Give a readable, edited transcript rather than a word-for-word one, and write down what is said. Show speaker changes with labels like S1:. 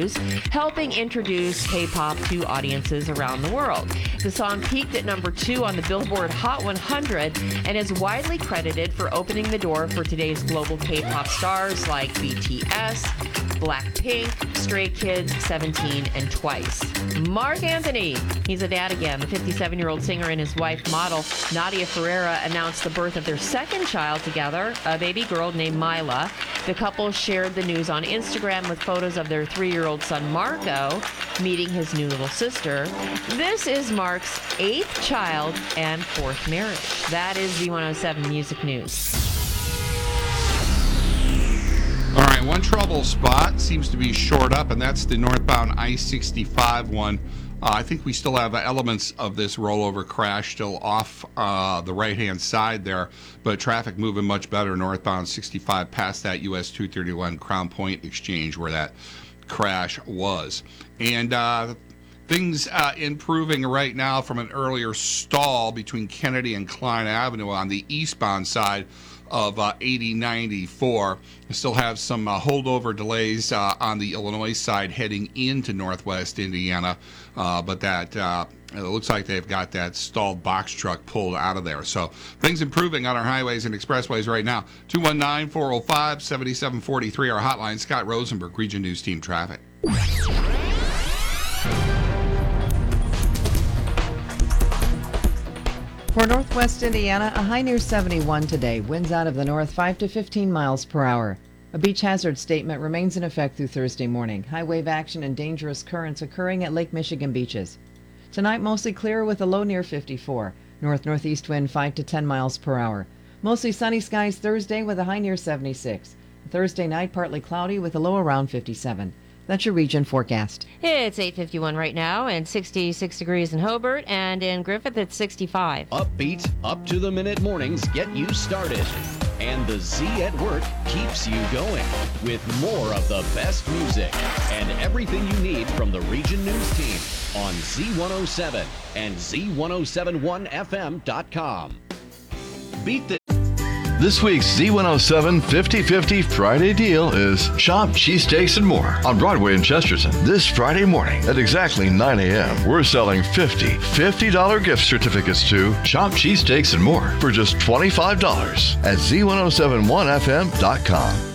S1: helping introduce K-pop to audiences around the world. The song peaked at number 2 on the Billboard Hot 100 and is widely credited for opening the door for today's global K-pop stars like BTS, Blackpink, Stray Kids, 17, and Twice. Marc Anthony, he's a dad again. The 57-year-old singer and his wife model, Nadia Ferreira, announced the birth of their second child together, a baby girl named Mila. The couple shared the news on Instagram with photos of their 3-year-old son, Marco, meeting his new little sister. This is Marc's 8th child and 4th marriage. That is Z107 Music News.
S2: All right, one trouble spot seems to be shored up, and that's the northbound I-65 one. I think we still have elements of this rollover crash still off the right-hand side there, but traffic moving much better northbound 65 past that US 231 Crown Point exchange where that crash was. And things improving right now from an earlier stall between Kennedy and Klein Avenue on the eastbound side of 8094. We still have some holdover delays on the Illinois side heading into northwest Indiana, but that it looks like they've got that stalled box truck pulled out of there. So things improving on our highways and expressways right now. 219-405-7743, our hotline. Scott Rosenberg, Region News Team Traffic.
S3: For northwest Indiana, a high near 71 today. Winds out of the north 5 to 15 miles per hour. A beach hazard statement remains in effect through Thursday morning. High wave action and dangerous currents occurring at Lake Michigan beaches. Tonight, mostly clear with a low near 54. North-northeast wind 5 to 10 miles per hour. Mostly sunny skies Thursday with a high near 76. Thursday night, partly cloudy with a low around 57. That's your region forecast.
S1: It's 8:51 right now and 66 degrees in Hobart, and in Griffith it's 65.
S4: Upbeat, up-to-the-minute mornings get you started. And the Z at Work keeps you going with more of the best music and everything you need from the Region News team on Z107 and Z1071FM.com. Beat the...
S5: This week's Z107 50-50 Friday deal is Chopped Cheesesteaks and More on Broadway in Chesterton. This Friday morning at exactly 9 a.m., we're selling $50 gift certificates to Chopped Cheesesteaks and More for just $25 at Z1071FM.com.